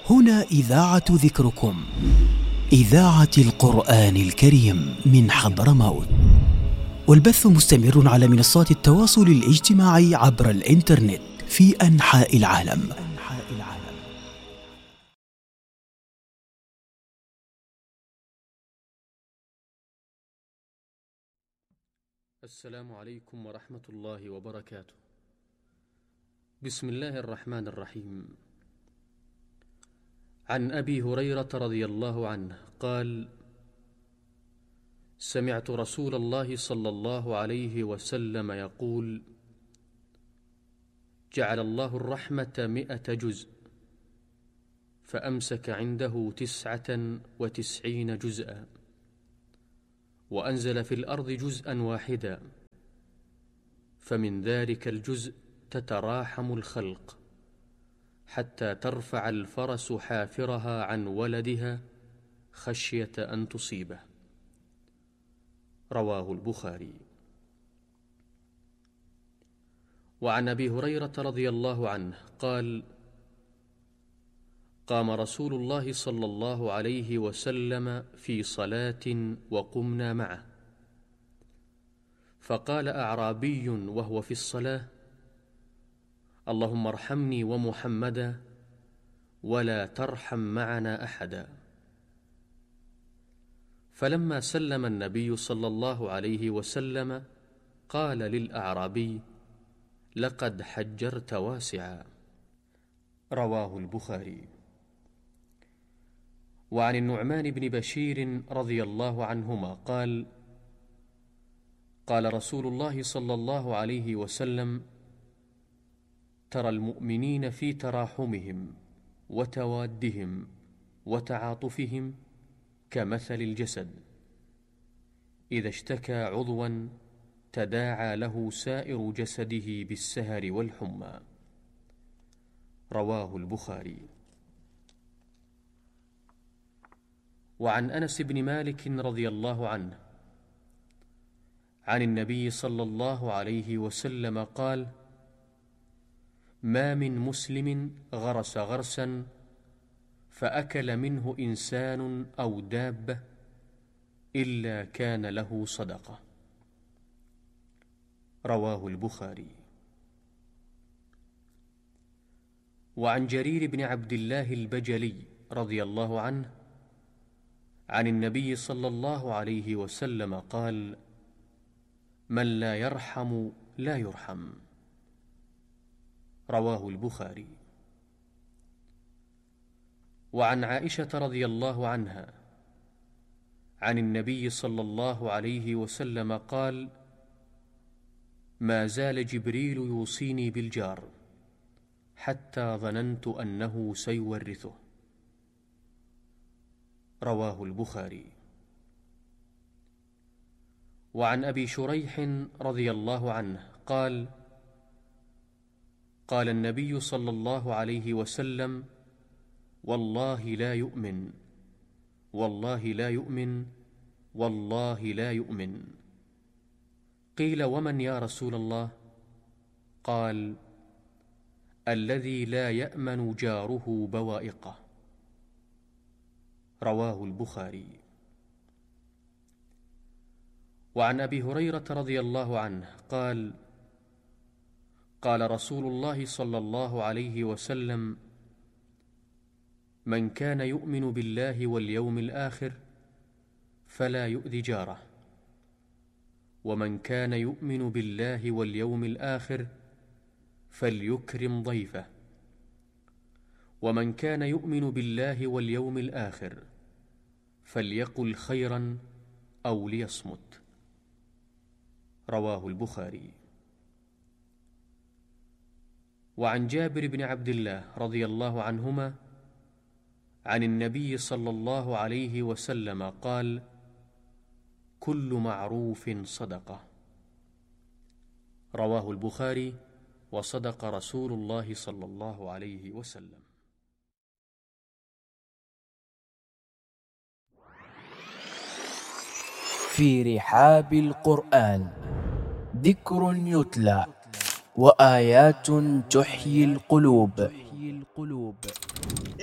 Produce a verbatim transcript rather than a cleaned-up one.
هنا إذاعة ذكركم، إذاعة القرآن الكريم من حضرموت، والبث مستمر على منصات التواصل الاجتماعي عبر الإنترنت في أنحاء العالم. السلام عليكم ورحمة الله وبركاته. بسم الله الرحمن الرحيم. عن أبي هريرة رضي الله عنه قال: سمعت رسول الله صلى الله عليه وسلم يقول: جعل الله الرحمة مئة جزء، فأمسك عنده تسعة وتسعين جزءا، وأنزل في الأرض جزءا واحدا، فمن ذلك الجزء تتراحم الخلق حتى ترفع الفرس حافرها عن ولدها خشية أن تصيبه. رواه البخاري. وعن أبي هريرة رضي الله عنه قال: قام رسول الله صلى الله عليه وسلم في صلاة وقمنا معه، فقال أعرابي وهو في الصلاة: اللهم ارحمني ومحمدا ولا ترحم معنا أحدا. فلما سلم النبي صلى الله عليه وسلم قال للأعرابي: لقد حجرت واسعا. رواه البخاري. وعن النعمان بن بشير رضي الله عنهما قال: قال رسول الله صلى الله عليه وسلم: ترى المؤمنين في تراحمهم وتوادهم وتعاطفهم كمثل الجسد، إذا اشتكى عضوا تداعى له سائر جسده بالسهر والحمى. رواه البخاري. وعن أنس بن مالك رضي الله عنه عن النبي صلى الله عليه وسلم قال: ما من مسلم غرس غرسا فأكل منه إنسان أو دابة إلا كان له صدقة. رواه البخاري. وعن جرير بن عبد الله البجلي رضي الله عنه عن النبي صلى الله عليه وسلم قال: من لا يرحم لا يرحم. رواه البخاري. وعن عائشة رضي الله عنها عن النبي صلى الله عليه وسلم قال: ما زال جبريل يوصيني بالجار حتى ظننت أنه سيورثه. رواه البخاري. وعن أبي شريح رضي الله عنه قال: قال النبي صلى الله عليه وسلم: والله لا يؤمن، والله لا يؤمن، والله لا يؤمن. قيل: ومن يا رسول الله؟ قال: الذي لا يأمن جاره بوائقه. رواه البخاري. وعن أبي هريرة رضي الله عنه قال: قال رسول الله صلى الله عليه وسلم: من كان يؤمن بالله واليوم الآخر فلا يؤذي جاره، ومن كان يؤمن بالله واليوم الآخر فليكرم ضيفه، ومن كان يؤمن بالله واليوم الآخر فليقل خيرا أو ليصمت. رواه البخاري. وعن جابر بن عبد الله رضي الله عنهما عن النبي صلى الله عليه وسلم قال: كل معروف صدقة. رواه البخاري. وصدق رسول الله صلى الله عليه وسلم. في رحاب القرآن ذكر يتلى وآيات تحيي القلوب.